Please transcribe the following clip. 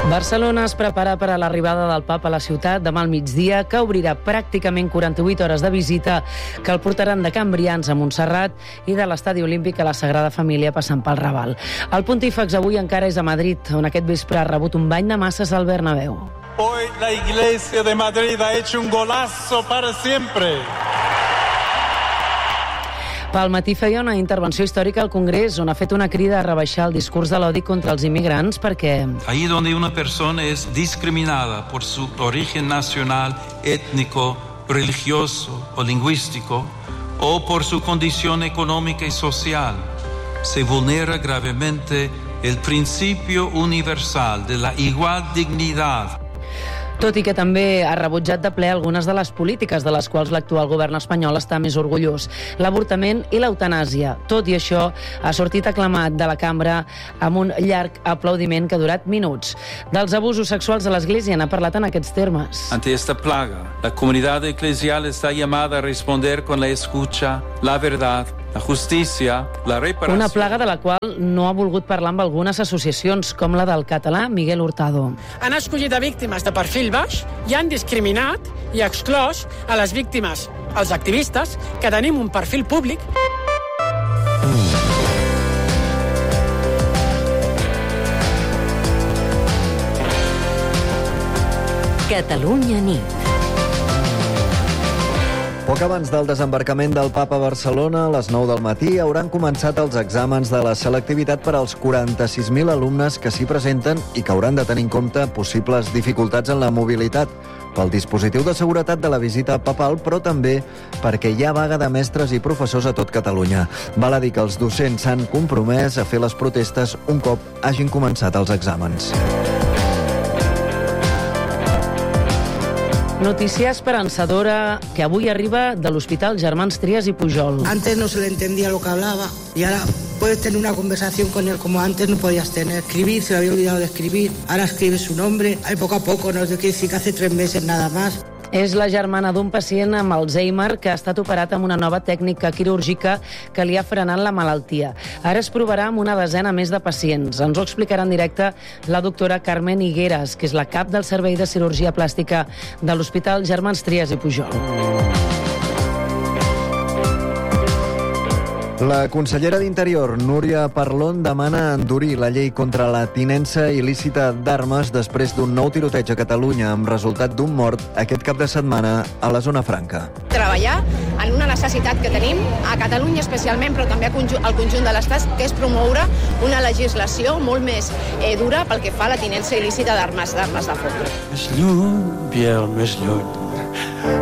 Barcelona es prepara per a l'arribada del papa a la ciutat demà al migdia, que obrirà pràcticament 48 hores de visita que el portaran de Can Brians a Montserrat i de l'Estadi Olímpic a la Sagrada Família passant pel Raval. El pontífex avui encara és a Madrid, on aquest vespre ha rebut un bany de masses al Bernabéu. Hoy la Iglesia de Madrid ha hecho un golazo para siempre. Pel matí feia una intervenció històrica al Congrés on ha fet una crida a rebaixar el discurs de l'odi contra els immigrants perquè... Ahí donde una persona es discriminada por su origen nacional, étnico, religioso o lingüístico o por su condición económica y social, se vulnera gravemente el principio universal de la igual dignidad. Tot i que també ha rebutjat de ple algunes de les polítiques de les quals l'actual govern espanyol està més orgullós. L'avortament i l'eutanàsia. Tot i això, ha sortit aclamat de la cambra amb un llarg aplaudiment que ha durat minuts. Dels abusos sexuals a l'Església n'ha parlat en aquests termes. Ante esta plaga, la comunidad eclesial está llamada a responder con la escucha, la verdad, la justícia, la reparació... Una plaga de la qual no ha volgut parlar amb algunes associacions, com la del català Miguel Hurtado. Han escollit a víctimes de perfil baix i han discriminat i exclòs a les víctimes, els activistes, que tenim un perfil públic. Catalunya nit. Poc abans del desembarcament del Papa a Barcelona, a les 9 del matí, hauran començat els exàmens de la selectivitat per als 46.000 alumnes que s'hi presenten i que hauran de tenir en compte possibles dificultats en la mobilitat pel dispositiu de seguretat de la visita papal, però també perquè hi ha vaga de mestres i professors a tot Catalunya. Val a dir que els docents s'han compromès a fer les protestes un cop hagin començat els exàmens. Notícia esperançadora que avui arriba de l'Hospital Germans Trias i Pujol. Antes no se le entendía lo que hablaba y ahora puedes tener una conversación con él como antes no podías tener. Escribir, se le había olvidado de escribir. Ahora escribe su nombre. Poco a poco, no es decir que hace 3 meses nada más. És la germana d'un pacient amb Alzheimer que ha estat operat amb una nova tècnica quirúrgica que li ha frenat la malaltia. Ara es provarà amb una desena més de pacients. Ens ho explicarà en directe la doctora Carmen Higueras, que és la cap del Servei de Cirurgia Plàstica de l'Hospital Germans Trias i Pujol. La consellera d'Interior, Núria Parlon, demana endurir la llei contra la tinença il·lícita d'armes després d'un nou tiroteig a Catalunya amb resultat d'un mort aquest cap de setmana a la Zona Franca. Treballar en una necessitat que tenim a Catalunya especialment, però també al conjunt de l'Estat, que és promoure una legislació molt més dura pel que fa a la tinença il·lícita d'armes de foc. Més lluny, Biel, més lluny.